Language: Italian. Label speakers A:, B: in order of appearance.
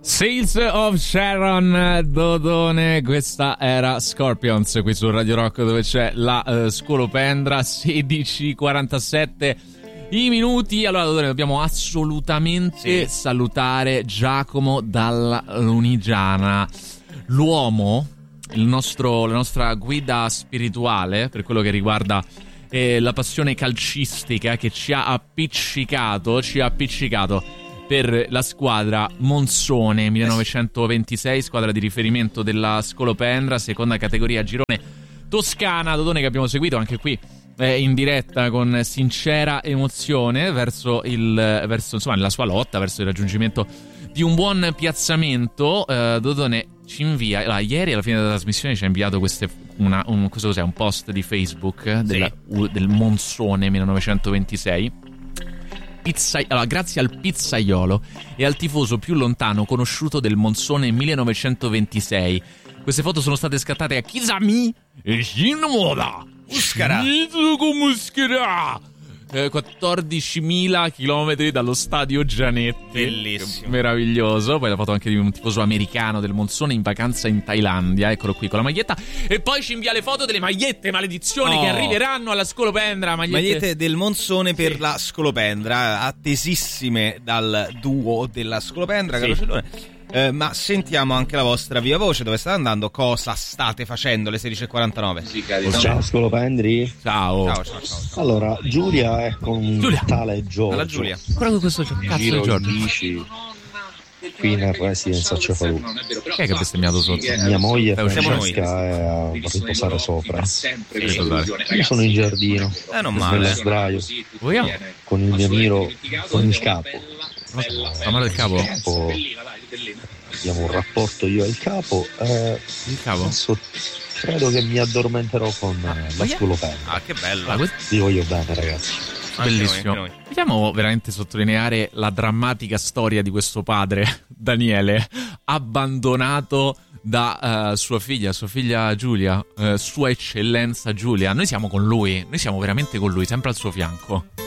A: Sales of Sharon, Dodone, questa era Scorpions qui su Radio Rock, dove c'è la Scolopendra. 16:47 i minuti. Allora Dodone, dobbiamo assolutamente salutare Giacomo dalla Lunigiana, l'uomo, la nostra guida spirituale per quello che riguarda la passione calcistica, che ci ha appiccicato per la squadra Monsone 1926, squadra di riferimento della Scolopendra, seconda categoria girone toscana. Dodone, che abbiamo seguito anche qui in diretta con sincera emozione verso insomma la sua lotta verso il raggiungimento di un buon piazzamento. Dodone ci invia, allora, ieri alla fine della trasmissione ci ha inviato questo cos'è, un post di Facebook del Monsone 1926. Allora, grazie al pizzaiolo e al tifoso più lontano conosciuto del Monsone 1926. Queste foto sono state scattate a Kisami e Shinmoda Muskara 14.000 chilometri dallo stadio Gianetti.
B: Bellissimo,
A: meraviglioso. Poi la foto anche di un tifoso americano del Monsone in vacanza in Thailandia, eccolo qui con la maglietta. E poi ci invia le foto delle magliette, maledizione, che arriveranno alla Scolopendra.
B: Magliette del Monsone per la Scolopendra, attesissime dal duo della Scolopendra, caro Cellone. Ma sentiamo anche la vostra viva voce, dove state andando, cosa state facendo alle 16:49.
C: Ciao Scolopendri.
A: Ciao.
C: Allora, Giulia è con tale Giorgio.
B: Alla Giulia.
A: Guarda questo cazzo di Giorgio.
C: Qui nel residence a Cefalù.
A: Chi è che ha bestemmiato sotto?
C: Mia moglie Francesca è a riposare sopra. Io sono in giardino,
B: non male.
C: nello sdraio,
A: Vogliamo?
C: con il mio Miro, con il capo.
A: La mano del capo?
C: Abbiamo un rapporto io e il capo.
A: Il capo?
C: Adesso credo che mi addormenterò con la Scolopendra.
B: Ah, che bello.
C: Vi voglio bene, ragazzi.
A: Bellissimo.
B: Anche noi.
A: Vogliamo veramente sottolineare la drammatica storia di questo padre, Daniele, abbandonato da sua figlia Giulia, sua eccellenza Giulia. Noi siamo con lui, noi siamo veramente con lui, sempre al suo fianco.